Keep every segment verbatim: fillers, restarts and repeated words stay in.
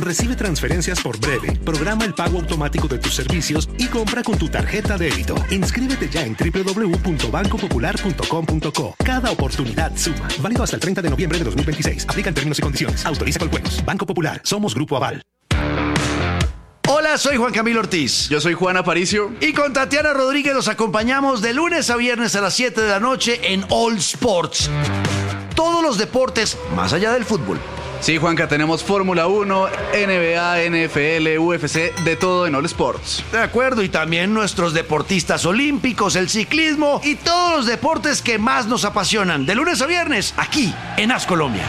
Recibe transferencias por Breve, programa el pago automático de tus servicios y compra con tu tarjeta débito. Inscríbete ya en doble u doble u doble u punto banco popular punto com punto co. Cada oportunidad suma. Válido hasta el treinta de noviembre de dos mil veintiséis. Aplican términos y condiciones. Autoriza con juegos. Banco Popular. Somos Grupo Aval. Hola, soy Juan Camilo Ortiz. Yo soy Juan Aparicio. Y con Tatiana Rodríguez los acompañamos de lunes a viernes a las siete de la noche en All Sports. Todos los deportes más allá del fútbol. Sí, Juanca, tenemos Fórmula uno, N B A, N F L, U F C, de todo en All Sports. De acuerdo, y también nuestros deportistas olímpicos, el ciclismo y todos los deportes que más nos apasionan. De lunes a viernes, aquí en As Colombia.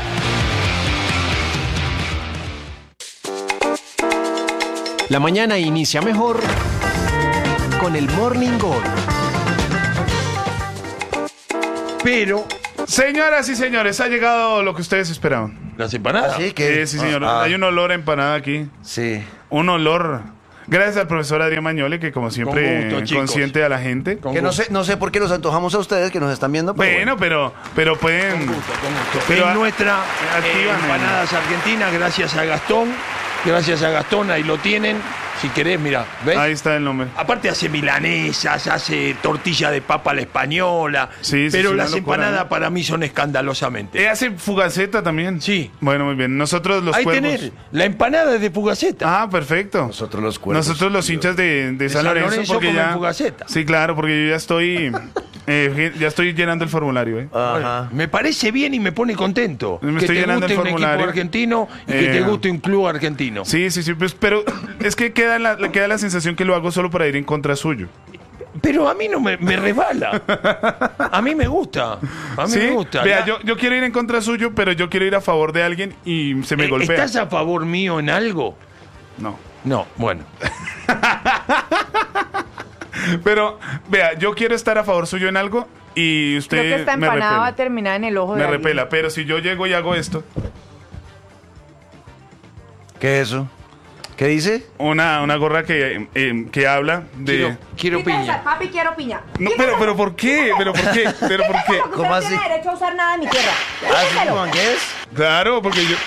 La mañana inicia mejor con el Morning Gol. Pero, señoras y señores, ha llegado lo que ustedes esperaban. ¿Las empanadas? ¿Así que? Sí, sí, señor. Ah, Hay un olor a empanada aquí. Sí. Un olor. Gracias al profesor Adrián Mañole, que como siempre Con gusto, chicos. consiente a la gente. Con Que no gusto. sé, no sé por qué los antojamos a ustedes que nos están viendo. Pero Bueno, pero, pero pueden. Con gusto, con gusto. Pero es a- nuestra activan eh, empanadas argentinas, gracias a Gastón. Gracias a Gastón, ahí lo tienen. Si querés, mira, ¿ves? Ahí está el nombre. Aparte hace milanesas, hace tortilla de papa a la española. Sí, sí, pero sí, las una locura, empanadas ¿no? para mí son escandalosamente. ¿Eh, ¿Hace fugaceta también? Sí. Bueno, muy bien. Nosotros los Ahí cuervos. tenés, la empanada es de Fugaceta. Ah, perfecto. nosotros los cuervos. Nosotros los hinchas de, de San San Lorenzo, Lorenzo porque comen ya. fugaceta. Sí, claro, porque yo ya estoy. eh, ya estoy llenando el formulario, ¿eh? Ajá. Me parece bien y me pone contento. Me que estoy te llenando guste el un equipo formulario. argentino y que Eh, te guste un club argentino. Sí, sí, sí. Pues, pero es que queda la, queda la sensación que lo hago solo para ir en contra suyo. Pero a mí no me, me resbala. A mí me gusta. A mí ¿Sí? me gusta. Vea, La- yo, yo quiero ir en contra suyo, pero yo quiero ir a favor de alguien y se me Eh, golpea. ¿Estás a favor mío en algo? No. No, bueno. Pero, vea, yo quiero estar a favor suyo en algo y usted Creo que esta me empanada va a repela. terminar en el ojo de Me alguien. repela, pero si yo llego y hago esto, ¿Qué es eso? ¿Qué dice? una, una gorra que, eh, que habla de... Quiero, quiero Quítese, piña. papi, quiero piña. No, Quítese. pero, pero ¿por qué? ¿Pero por qué? ¿Pero por qué? Porque ¿Cómo usted así? no tiene derecho a usar nada de mi tierra. ¿Ah, sí, Quíteselo. Juan, qué es? Claro, porque yo...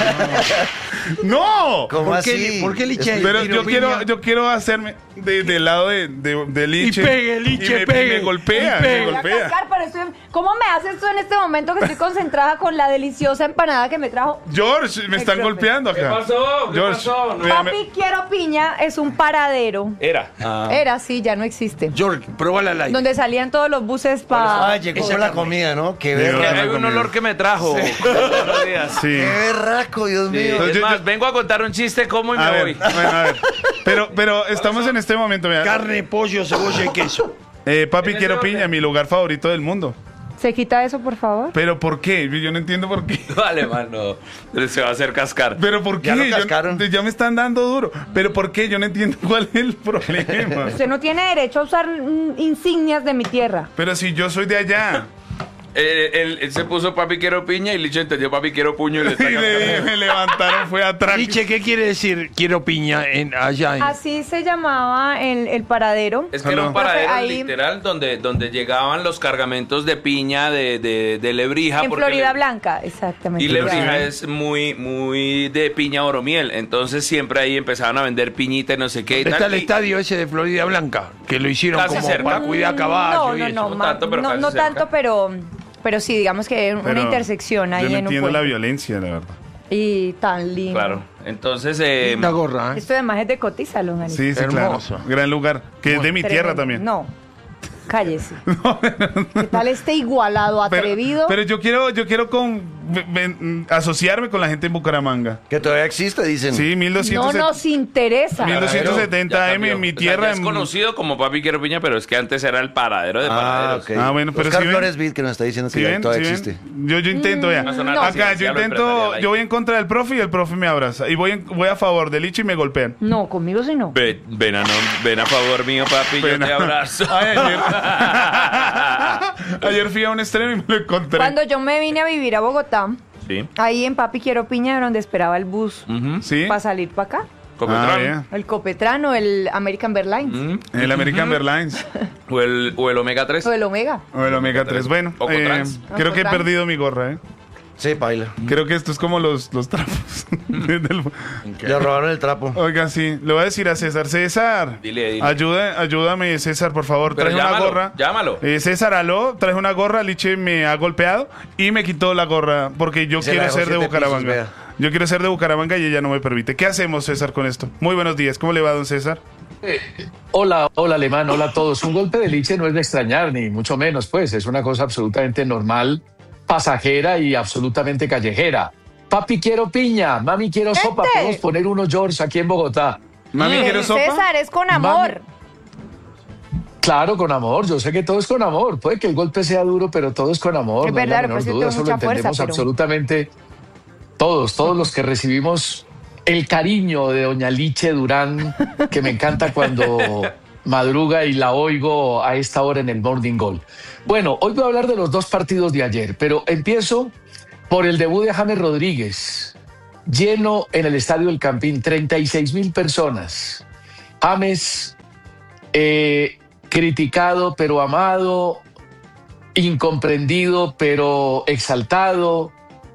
¡No! ¿Cómo ¿Por qué así? le- por qué le echa ahí? Pero Tiro yo quiero, piña. yo quiero hacerme de- del lado de, de, de Liche. Y pegue, Liche, y me, pegue. y me golpea, Y pegue. me Voy a golpea. cascar, pero estoy- ¿Cómo me haces tú en este momento que estoy concentrada con la deliciosa empanada que me trajo? George, me están Excelente. golpeando acá. ¿Qué pasó? ¿Qué George, pasó? vea, me- Papi, quiero piña es un paradero. Era. Era, sí, ya no existe. George, probala al aire. Donde salían todos los buses para... Ah, llegó Esa la carne. comida, ¿no? Qué Llegó verga. la Hay un comida. olor que me trajo. todos los días. Sí. Qué berraco, Dios Sí, mío. Entonces, es yo- más, yo- vengo a contar un chiste, como y A me ver, voy. bueno, a ver. Pero, pero estamos en este momento, vea. Carne, pollo, cebolla y queso. Eh, papi, En quiero ese piña, orden. mi lugar favorito del mundo. ¿Se quita eso, por favor? ¿Pero por qué? Yo no entiendo por qué. Vale, mano. Se va a hacer cascar. ¿Pero por qué? Ya lo Yo- cascaron. ya me están dando duro. ¿Pero por qué? Yo no entiendo cuál es el problema. Usted no tiene derecho a usar mm, insignias de mi tierra. Pero si yo soy de allá. Eh, él, él se puso papi quiero piña y Licho entendió papi quiero puño y le Y está le- cascando. me levantaron, fue atrás. Liche, ¿qué quiere decir quiero piña en, allá en...? Así se llamaba el, el paradero. Es que era un Profe, paradero ahí- literal donde, donde llegaban los cargamentos de piña de, de, de Lebrija. En porque Florida le- Blanca, exactamente. Y Lebrija Ya. es muy, muy de piña oro miel. Entonces siempre ahí empezaban a vender piñita y no sé qué. y ¿Dónde está tal, el y- estadio ese de Florida Blanca? Que lo hicieron Casi como cerca. para cuidar caballos No, y no, eso. no, No ma- tanto, pero no, casi no cerca. tanto, pero, pero sí, digamos que una Pero intersección ahí yo no en un entiendo la puente. violencia, la verdad. Y tan lindo. Claro. Entonces, eh, Linda gorra, ¿eh? Esto además es de Cotízalo, Dani. Sí, sí, Hermoso. claro. Gran lugar. Que es de mi tierra Tremendo. también. No, cállese. ¿Qué tal este igualado, Pero, atrevido? pero yo quiero, yo quiero con, ve- ve- asociarme con la gente en Bucaramanga. Que todavía existe, dicen. Sí, no mil doscientos nos interesa. setenta ya M cambió. en mi O sea, tierra. ya es en- conocido como papi quiero piña, pero es que antes era el paradero de Ah, paraderos. ok. Ah, bueno, pero Oscar si ven- Flores Vid, que nos está diciendo que ¿Sí ya ven? todavía ¿Sí existe. ven? Yo, yo intento, ya. Va a sonar No. Acá, yo residencial o intento, empresarial ahí. yo voy en contra del profe y el profe me abraza. Y voy, en- voy a favor del Licho y me golpean. No, conmigo sí no. Ven, ven, a, no- ven a favor mío, papi, Ven yo a- te abrazo. Ay, ayer, ayer fui a un estreno y me lo encontré. Cuando yo me vine a vivir a Bogotá, Sí. ahí en Papi Quiero Piña, donde esperaba el bus Ujú. ¿Sí? para salir para acá. Copetrán. Ah, bien. El Copetrano, el American Airlines Mm. El American Airlines. O el, o el Omega tres. o el Omega. O el Omega tres. Bueno, O eh, Cotrans. creo que he Cotrans. perdido mi gorra, ¿eh? Sí, paila. Creo que esto es como los, los trapos. Del- Le robaron el trapo. Oiga, sí, le voy a decir a César. César, Dile, dile. ayuda, ayúdame, César, por favor. Pero Traje una llámalo, gorra. llámalo. Eh, César, aló, traje una gorra, Liche me ha golpeado y me quitó la gorra porque yo Se la quiero dejó ser de siete Bucaramanga. pisos, vea. Yo quiero ser de Bucaramanga y ella no me permite. ¿Qué hacemos, César, con esto? Muy buenos días. ¿Cómo le va, don César? Hola, hola Alemán, hola a todos. Un golpe de Liche no es de extrañar, ni mucho menos, pues es una cosa absolutamente normal, pasajera y absolutamente callejera. Papi, quiero piña, mami, quiero sopa. Este. Podemos poner unos George aquí en Bogotá. Mami, Mm, ¿quieres sopa? César, es con amor. Claro, con amor. Yo sé que todo es con amor. Puede que el golpe sea duro, pero todo es con amor. Es no hay verdad, la menor pues yo duda. tengo Eso lo mucha fuerza, entendemos pero- absolutamente todos, todos los que recibimos el cariño de doña Liche Durán, que me encanta cuando madruga y la oigo a esta hora en el Morning Goal. Bueno, hoy voy a hablar de los dos partidos de ayer, pero empiezo por el debut de James Rodríguez. Lleno en el Estadio del Campín, treinta y seis mil personas. James, eh, criticado pero amado, incomprendido pero exaltado,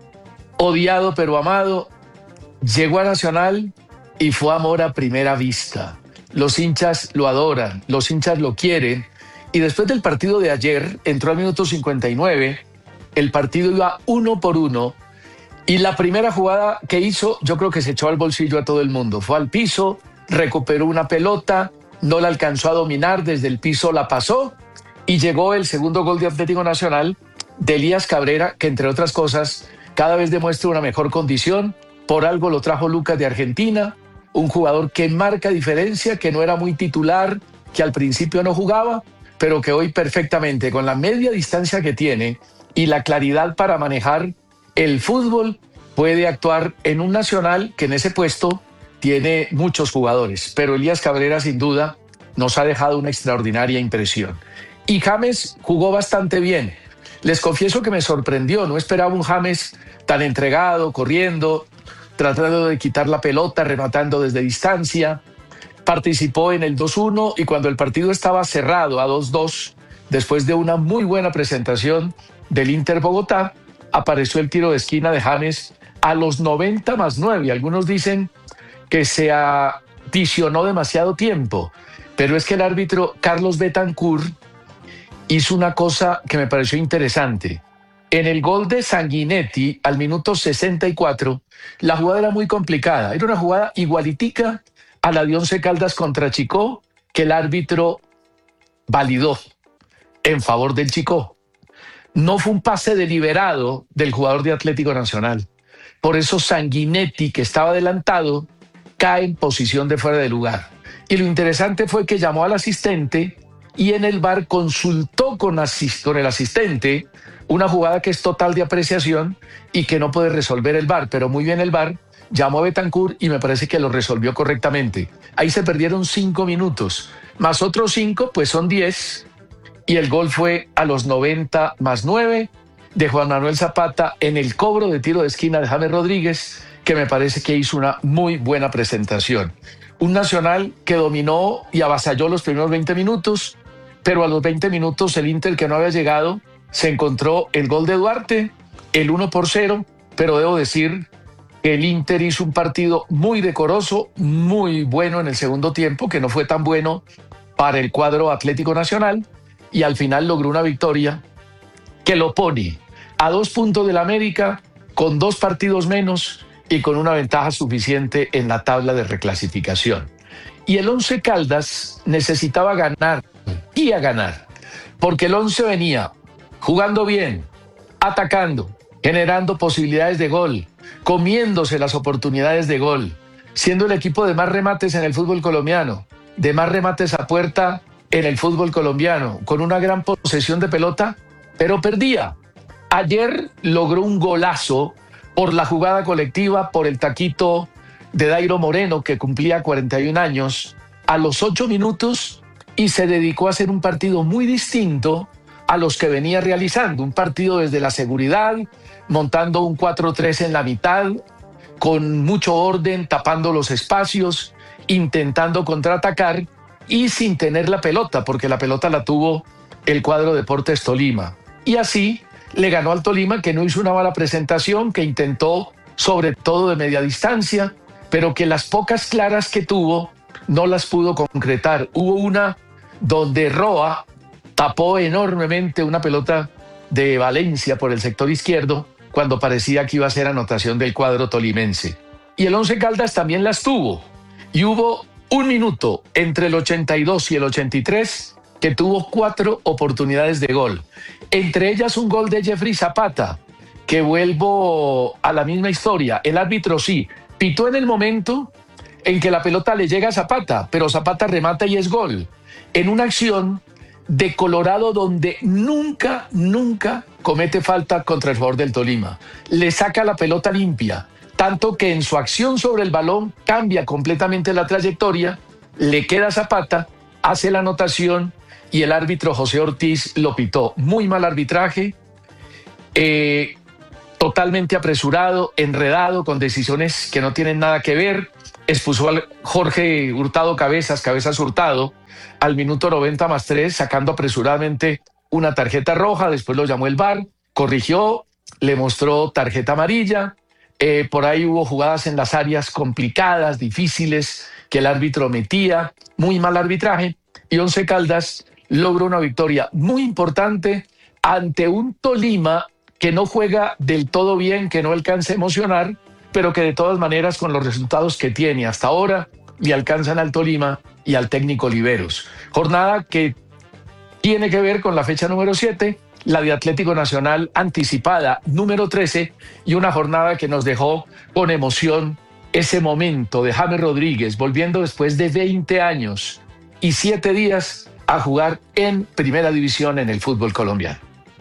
odiado pero amado, llegó a Nacional y fue amor a primera vista. Los hinchas lo adoran, los hinchas lo quieren. Y después del partido de ayer, entró al minuto cincuenta y nueve, el partido iba uno por uno, y la primera jugada que hizo, yo creo que se echó al bolsillo a todo el mundo. Fue al piso, recuperó una pelota, no la alcanzó a dominar, desde el piso la pasó, y llegó el segundo gol de Atlético Nacional de Elías Cabrera, que entre otras cosas cada vez demuestra una mejor condición. Por algo lo trajo Lucas de Argentina, un jugador que marca diferencia, que no era muy titular, que al principio no jugaba, pero que hoy perfectamente, con la media distancia que tiene y la claridad para manejar el fútbol, puede actuar en un Nacional que en ese puesto tiene muchos jugadores. Pero Elías Cabrera, sin duda, nos ha dejado una extraordinaria impresión. Y James jugó bastante bien. Les confieso que me sorprendió, no esperaba un James tan entregado, corriendo, tratando de quitar la pelota, rematando desde distancia. Participó en el dos uno y cuando el partido estaba cerrado a dos dos, después de una muy buena presentación del Inter Bogotá, apareció el tiro de esquina de James a los noventa más nueve. Algunos dicen que se adicionó demasiado tiempo, pero es que el árbitro Carlos Betancourt hizo una cosa que me pareció interesante. En el gol de Sanguinetti, al minuto sesenta y cuatro, la jugada era muy complicada. Era una jugada igualitica a la de Once Caldas contra Chicó, que el árbitro validó en favor del Chicó. No fue un pase deliberado del jugador de Atlético Nacional. Por eso Sanguinetti, que estaba adelantado, cae en posición de fuera de lugar. Y lo interesante fue que llamó al asistente y en el V A R consultó con, asist- con el asistente una jugada que es total de apreciación y que no puede resolver el V A R, pero muy bien el V A R llamó a Betancourt y me parece que lo resolvió correctamente. Ahí se perdieron cinco minutos, más otros cinco, pues son diez, y el gol fue a los noventa más nueve de Juan Manuel Zapata en el cobro de tiro de esquina de James Rodríguez, que me parece que hizo una muy buena presentación. Un Nacional que dominó y avasalló los primeros veinte minutos, pero a los veinte minutos el Inter, que no había llegado, se encontró el gol de Duarte, el uno por cero, pero debo decir que el Inter hizo un partido muy decoroso, muy bueno en el segundo tiempo, que no fue tan bueno para el cuadro Atlético Nacional, y al final logró una victoria que lo pone a dos puntos del América, con dos partidos menos y con una ventaja suficiente en la tabla de reclasificación. Y el Once Caldas necesitaba ganar, y a ganar, porque el Once venía jugando bien, atacando, generando posibilidades de gol, comiéndose las oportunidades de gol, siendo el equipo de más remates en el fútbol colombiano, de más remates a puerta en el fútbol colombiano, con una gran posesión de pelota, pero perdía. Ayer logró un golazo por la jugada colectiva, por el taquito de Dairo Moreno, que cumplía cuarenta y un años, a los ocho minutos, y se dedicó a hacer un partido muy distinto a los que venía realizando, un partido desde la seguridad, montando un cuatro tres en la mitad, con mucho orden, tapando los espacios, intentando contraatacar y sin tener la pelota, porque la pelota la tuvo el cuadro Deportes Tolima. Y así le ganó al Tolima, que no hizo una mala presentación, que intentó sobre todo de media distancia, pero que las pocas claras que tuvo no las pudo concretar. Hubo una donde Roa tapó enormemente una pelota de Valencia por el sector izquierdo cuando parecía que iba a ser anotación del cuadro tolimense. Y el Once Caldas también las tuvo. Y hubo un minuto entre el ochenta y dos y el ochenta y tres que tuvo cuatro oportunidades de gol. Entre ellas un gol de Jeffrey Zapata, que vuelvo a la misma historia. El árbitro sí pitó en el momento en que la pelota le llega a Zapata, pero Zapata remata y es gol. En una acción de Colorado donde nunca, nunca comete falta contra el jugador del Tolima. Le saca la pelota limpia, tanto que en su acción sobre el balón cambia completamente la trayectoria, le queda a Zapata, hace la anotación y el árbitro José Ortiz lo pitó. Muy mal arbitraje, eh, totalmente apresurado, enredado, con decisiones que no tienen nada que ver. Expulsó al Jorge Hurtado Cabezas, Cabezas Hurtado, al minuto noventa más tres, sacando apresuradamente una tarjeta roja. Después lo llamó el V A R, corrigió, le mostró tarjeta amarilla. Eh, por ahí hubo jugadas en las áreas complicadas, difíciles, que el árbitro metía. Muy mal arbitraje. Y Once Caldas logró una victoria muy importante ante un Tolima que no juega del todo bien, que no alcanza a emocionar, pero que de todas maneras, con los resultados que tiene hasta ahora, le alcanzan al Tolima y al técnico Oliveros. Jornada que tiene que ver con la fecha número siete, la de Atlético Nacional anticipada número trece, y una jornada que nos dejó con emoción ese momento de James Rodríguez volviendo después de veinte años y siete días a jugar en Primera División en el fútbol colombiano.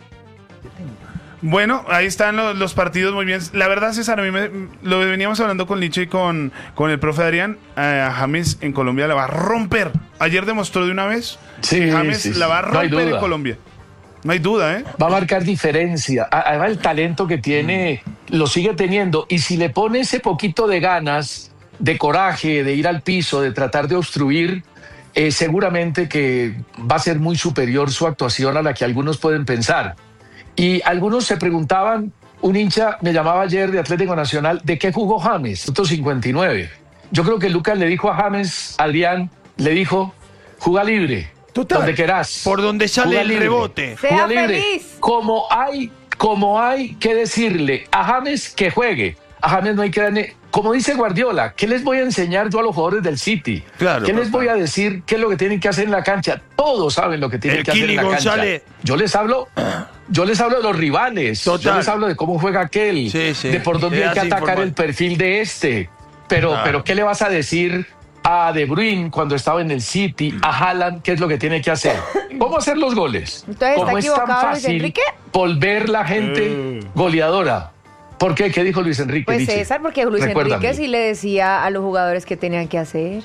Bueno, ahí están los, los partidos muy bien. La verdad, César, a mí me, lo veníamos hablando con Licho y con, con el profe Adrián. Eh, a James en Colombia la va a romper. Ayer demostró de una vez sí, que James sí, sí. la va a romper No en Colombia. No hay duda, ¿eh? Va a marcar diferencia. Además, el talento que tiene mm. lo sigue teniendo. Y si le pone ese poquito de ganas, de coraje, de ir al piso, de tratar de obstruir, eh, seguramente que va a ser muy superior su actuación a la que algunos pueden pensar. Y algunos se preguntaban, un hincha me llamaba ayer de Atlético Nacional, ¿de qué jugó James? Minuto cincuenta y nueve. Yo creo que Lucas le dijo a James, Adrián, le dijo, juega libre, Total, donde querás. por donde sale juega el libre, rebote. Sea juega libre. feliz. Como hay, como hay que decirle a James que juegue. A James no hay que darle, como dice Guardiola, ¿qué les voy a enseñar yo a los jugadores del City? Claro, ¿Qué les papá. voy a decir? ¿Qué es lo que tienen que hacer en la cancha? Todos saben lo que tienen El que hacer Kili en la González. cancha. Yo les hablo, yo les hablo de los rivales. Total. Yo les hablo de cómo juega aquel, Sí, sí. de por dónde Le hay que das atacar informa- el perfil de este. Pero, Claro. pero ¿qué le vas a decir a De Bruyne cuando estaba en el City, a Haaland, qué es lo que tiene que hacer? ¿Cómo hacer los goles? Entonces, ¿está ¿Cómo es tan equivocado Luis fácil Enrique? volver la gente goleadora? ¿Por qué? ¿Qué dijo Luis Enrique? Pues Dice, César, porque Luis recuérdame. Enrique sí le decía a los jugadores que tenían que hacer.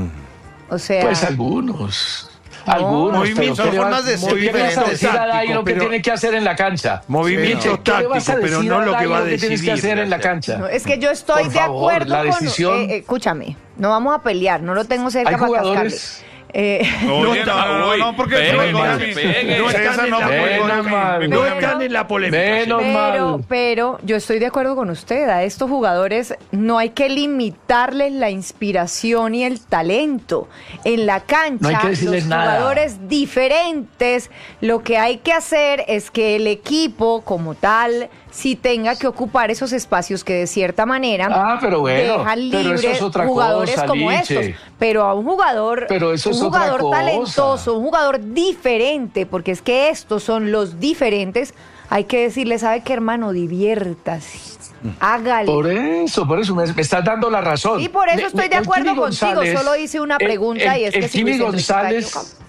O sea, Pues algunos. Algunos. Movimientos, pero ¿qué le formas de vas- ser ¿qué le vas a diferentes, decir a táctico, Dairo que pero- tiene que hacer en la cancha? Movimientos ¿Qué le vas tácticos, a pero decir no a lo que Dairo va a tienes que decidir. hacer en la no, cancha? es que yo estoy Por de favor, acuerdo la con... decisión- eh, eh, escúchame, no vamos a pelear, no lo tengo cerca Hay para cascarle. jugadores... Eh, Oye, no, no, no, no, porque Pegue, no, pegue, pegue. No están César, en no, la porque Menos no, mal. No Pero- están en la polémica. Menos sí. pero, mal. pero yo estoy de acuerdo con usted, a estos jugadores no hay que limitarles la inspiración y el talento. En la cancha, No hay que decirles los nada. jugadores diferentes, lo que hay que hacer es que el equipo como tal sí tenga que ocupar esos espacios que de cierta manera Ah, pero bueno, dejan pero eso libres es otra jugadores cosa, como Liche. estos. Pero a un jugador, Pero eso un es otra jugador cosa. talentoso, un jugador diferente, porque es que estos son los diferentes, hay que decirle, ¿sabe qué, hermano? Diviértase, hágale. Por eso, por eso, me, me estás dando la razón. Y por eso Le- estoy de el acuerdo Kimi contigo, González- solo hice una el- pregunta el- y es el que si Kimi Luis Enrique está González... equivocado.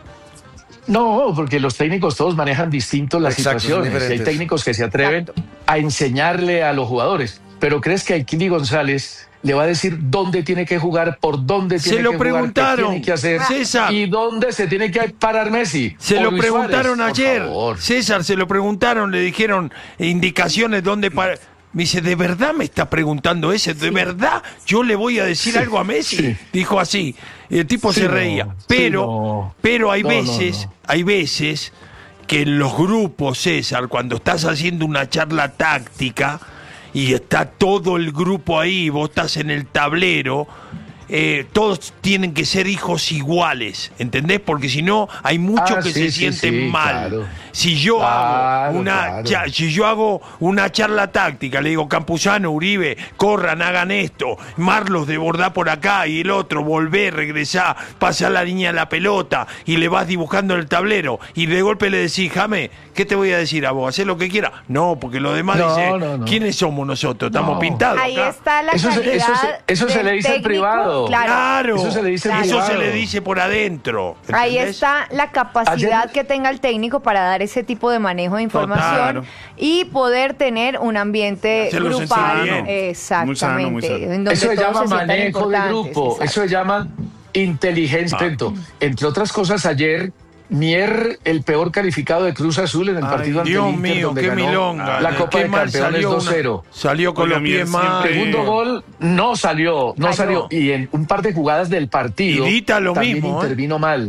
No, porque los técnicos todos manejan distinto las Exacto, son situaciones. Y hay diferentes. técnicos que se atreven a enseñarle a los jugadores. Pero ¿crees que a Kili González le va a decir dónde tiene que jugar, por dónde Se tiene lo que jugar, qué preguntaron, tiene que hacer César. y dónde se tiene que parar Messi? Se o lo Luis preguntaron Suárez? Por ayer. favor. César, se lo preguntaron, le dijeron indicaciones dónde para. Me dice, ¿de verdad me está preguntando ese? ¿De verdad yo le voy a decir Sí, algo a Messi? sí. Dijo así. El tipo Sí, se no, reía. sí, Pero, no. pero hay No, no, veces, no. hay veces que en los grupos, César, cuando estás haciendo una charla táctica y está todo el grupo ahí, vos estás en el tablero, eh, todos tienen que ser hijos iguales, ¿entendés? Porque si no, hay muchos Ah, que sí, se sí, sienten sí, mal. claro. Si yo Claro, hago una claro. cha- si yo hago una charla táctica, le digo, Campuzano, Uribe, corran, hagan esto, Marlos desbordá por acá y el otro, volvé, regresá, pasá la línea de la pelota y le vas dibujando en el tablero y de golpe le decís, Jame, ¿qué te voy a decir a vos? ¿Hacés lo que quieras? No, porque los demás No, dicen, no, no. ¿quiénes somos nosotros? Estamos No. pintados Ahí acá. está la Eso se- calidad eso se- eso se del le dice en técnico, privado. Claro. Claro, Eso se le dice en eso privado. se le dice por adentro. Ahí ¿entendés? está la capacidad Ayer- que tenga el técnico para dar ese tipo de manejo de información Claro. y poder tener un ambiente Hacerlo grupal. sentir bien. Exactamente. Muy sano, muy sano. en donde Eso se todos llama se sientan manejo de importantes, grupo, exacto. eso se llama inteligencia. Atento. Entre otras cosas, ayer Mier, el peor calificado de Cruz Azul en el Ay, partido ante Dios el Inter, mío, donde qué ganó milonga. la Copa Qué de mal Campeones salió dos una- cero. Salió con Oiga, los Mier pies mal. siempre- Segundo gol no salió, no Falló. salió. Y en un par de jugadas del partido Y Dita lo también mismo, ¿eh? intervino mal.